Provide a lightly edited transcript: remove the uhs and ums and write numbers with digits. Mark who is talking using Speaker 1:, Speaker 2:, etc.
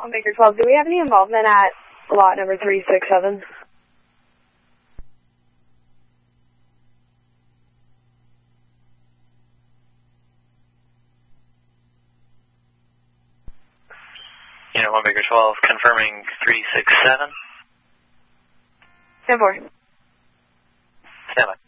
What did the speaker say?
Speaker 1: 1 Baker 12. Do we have any involvement at lot number 367?
Speaker 2: Unit 1 Baker 12, confirming 367.
Speaker 1: 10-4.
Speaker 2: Stand by.